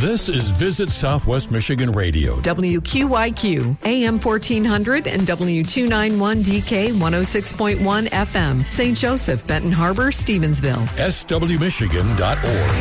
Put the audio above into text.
This is Visit Southwest Michigan Radio. WQYQ, AM 1400 and W291DK 106.1 FM, St. Joseph, Benton Harbor, Stevensville. SWMichigan.org.